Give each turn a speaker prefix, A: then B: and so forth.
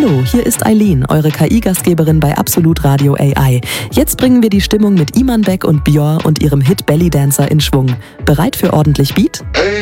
A: Hallo, hier ist Eileen, eure KI-Gastgeberin bei Absolut Radio AI. Jetzt bringen wir die Stimmung mit Iman Beck und Björn und ihrem Hit Belly Dancer in Schwung. Bereit für ordentlich Beat?
B: Hey